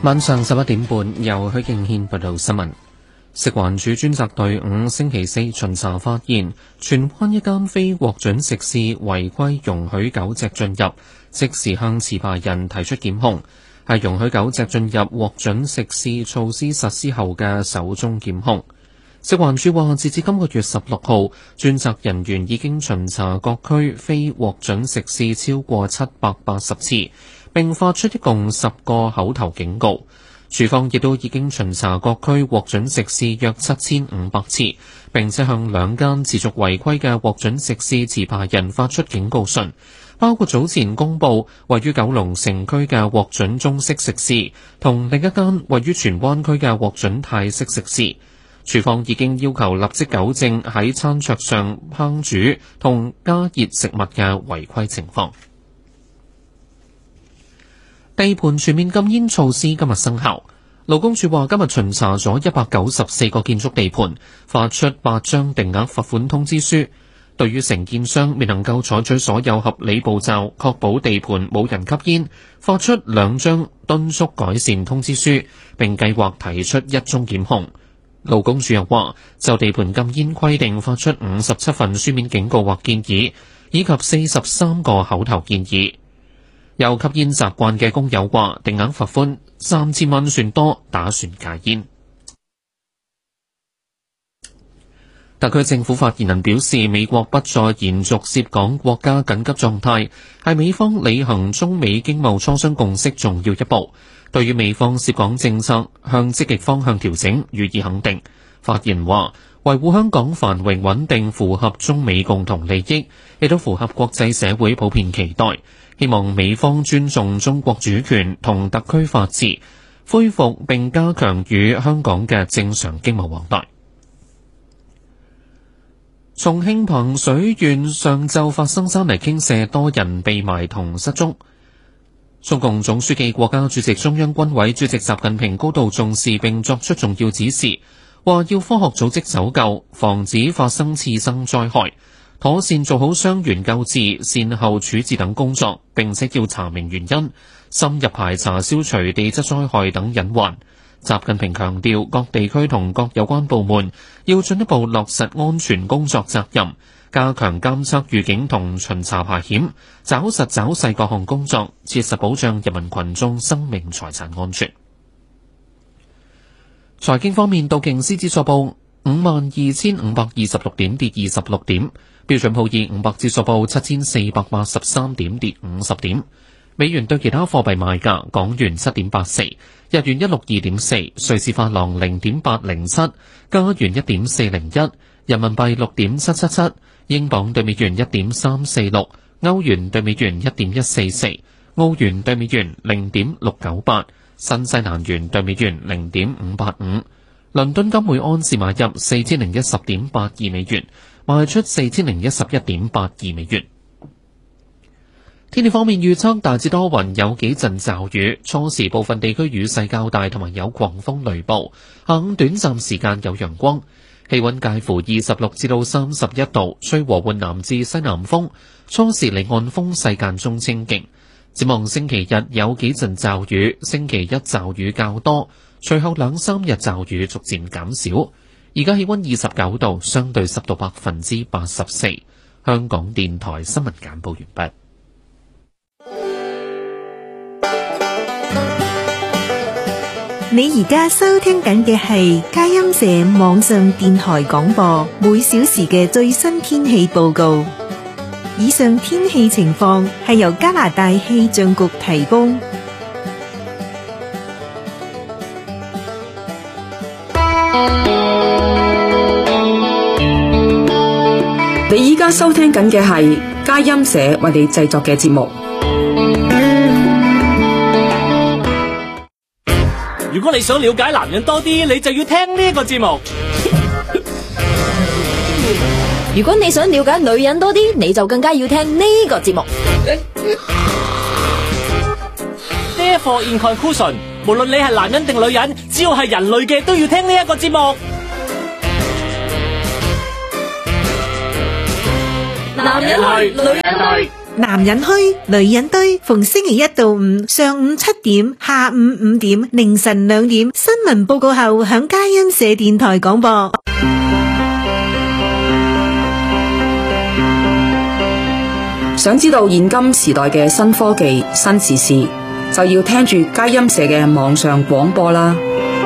晚上11點半，由許敬軒報道新聞。食環署專責隊伍星期四巡查發現，荃灣一間非獲准食肆違規容許狗隻進入，即時向持牌人提出檢控，係容許狗隻進入獲准食肆措施實施後嘅首宗檢控。食環署話，截至今個月16號，專責人員已經巡查各區非獲准食肆超過780次，並發出一共10個口頭警告。署方亦都已經巡查各區獲准食肆約7500次，並且向2間持續違規嘅獲准食肆持牌人發出警告信，包括早前公佈位於九龍城區嘅獲准中式食肆，同另一間位於荃灣區嘅獲准泰式食肆。署方已經要求立即糾正喺餐桌上烹煮同加熱食物嘅違規情況。地盤全面禁煙措施今日生效。勞工處話今日巡查咗194個建築地盤，發出8張定額罰款通知書。對於承建商未能夠採取所有合理步驟確保地盤冇人吸煙，發出2張敦促改善通知書，並計劃提出1宗檢控。勞工處又話就地盤禁煙規定發出57份書面警告或建議，以及43個口頭建議。有吸煙習慣嘅工友話，定額罰款3000蚊算多，打算戒煙。特區政府發言人表示，美國不再延續涉港國家緊急狀態，係美方履行中美經貿磋商共識重要一步。對於美方涉港政策向積極方向調整，予以肯定。發言話，維護香港繁榮穩定符合中美共同利益，亦都符合國際社會普遍期待。希望美方尊重中國主權同特區法治，恢復並加強與香港嘅正常經貿往來。重慶彭水縣上晝發生山泥傾瀉，多人被埋同失蹤。中共總書記、國家主席、中央軍委主席習近平高度重視並作出重要指示，話要科學組織搜救，防止發生次生災害，妥善做好傷員救治、善後處置等工作，並且要查明原因，深入排查消除地質災害等隱患。習近平強調，各地區同各有關部門要進一步落實安全工作責任，加強監測預警同巡查排險，抓實抓細各項工作，切實保障人民群眾生命財產安全。財經方面，道瓊斯指數報52,526點，跌26點；標準普爾500指數報7,483點，跌50點。美元對其他貨幣賣價：港元7.84，日元162.4，瑞士法郎0.807，加元1.401，人民幣6.777，英鎊對美元1.346，歐元對美元1.144，澳元對美元0.698，新西蘭元對美元0.585。倫敦金每安士買入4010.82美元，賣出4011.82美元。天氣方面預測大致多雲，有幾陣驟雨，初時部分地區雨勢較大，同埋有狂風雷暴。下午短暫時間有陽光，氣溫介乎26至到31度，吹和緩南至西南風。初時離岸風勢間中清勁。展望星期日有幾陣驟雨，星期一驟雨較多，隨後2-3日驟雨逐漸減少。而家氣溫29度，相對濕度84%。香港電台新聞簡報完畢。 你而家收聽緊嘅係佳音社網上電台廣播，每小時嘅最新天氣報告。以上天氣情況係由加拿大氣象局提供。 你依家收聽緊嘅係佳音社為你製作嘅節目。 如果你想了解男人多啲，你就要聽呢個節目。 如果你想了解女人多啲，你就更加要聽呢個節目。 Therefore in conclusion，無論你係男人定女人，只要係人類嘅都要聽呢一個節目。 男人類，女人類。 男人墟、女人堆，逢星期一到五上午7點、下午5點、凌晨2點，新聞報告後響佳音社電台廣播。 想知道現今時代嘅新科技、新時事，就要聽住佳音社嘅網上廣播啦。